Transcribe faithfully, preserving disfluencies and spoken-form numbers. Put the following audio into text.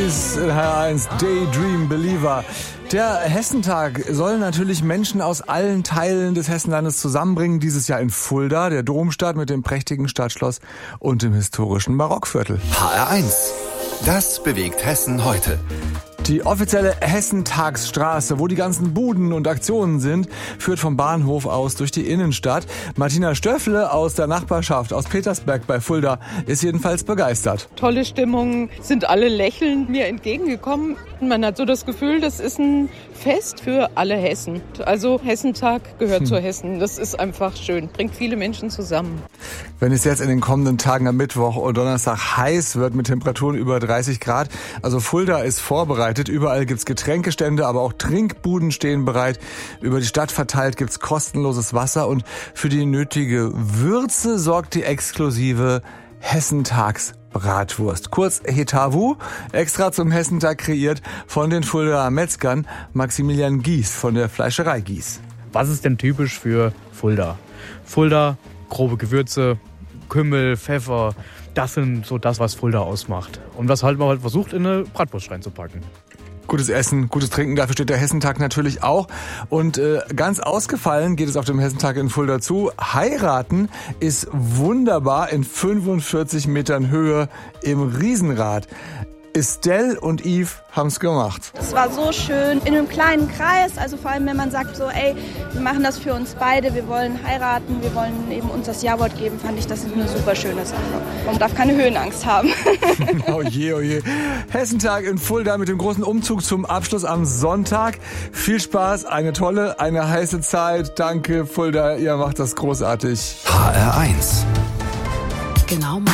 ist H R eins Daydream Believer. Der Hessentag soll natürlich Menschen aus allen Teilen des Hessenlandes zusammenbringen. Dieses Jahr in Fulda, der Domstadt mit dem prächtigen Stadtschloss und dem historischen Barockviertel. H R eins. Das bewegt Hessen heute. Die offizielle Hessentagsstraße, wo die ganzen Buden und Aktionen sind, führt vom Bahnhof aus durch die Innenstadt. Martina Stöffle aus der Nachbarschaft aus Petersberg bei Fulda ist jedenfalls begeistert. Tolle Stimmung, sind alle lächelnd mir entgegengekommen. Man hat so das Gefühl, das ist ein Fest für alle Hessen. Also Hessentag gehört hm. zu Hessen. Das ist einfach schön, bringt viele Menschen zusammen. Wenn es jetzt in den kommenden Tagen am Mittwoch und Donnerstag heiß wird mit Temperaturen über dreißig Grad, also Fulda ist vorbereitet. Überall gibt's Getränkestände, aber auch Trinkbuden stehen bereit. Über die Stadt verteilt gibt's kostenloses Wasser und für die nötige Würze sorgt die exklusive Hessentags-Bratwurst. Kurz Hetawu, extra zum Hessentag kreiert von den Fuldaer Metzgern Maximilian Gies von der Fleischerei Gies. Was ist denn typisch für Fulda? Fulda, grobe Gewürze, Kümmel, Pfeffer, das sind so das, was Fulda ausmacht. Und was halt man halt versucht, in eine Bratwurst reinzupacken. Gutes Essen, gutes Trinken, dafür steht der Hessentag natürlich auch. Und äh, ganz ausgefallen geht es auf dem Hessentag in Fulda zu. Heiraten ist wunderbar in fünfundvierzig Metern Höhe im Riesenrad. Estelle und Yves haben's gemacht. Es war so schön in einem kleinen Kreis, also vor allem wenn man sagt so, ey, wir machen das für uns beide, wir wollen heiraten, wir wollen eben uns das Ja-Wort geben, fand ich, das ist eine super schöne Sache. Man darf keine Höhenangst haben. Oh je, oh je. Hessentag in Fulda mit dem großen Umzug zum Abschluss am Sonntag. Viel Spaß, eine tolle, eine heiße Zeit. Danke Fulda, ihr macht das großartig. H R eins. Genau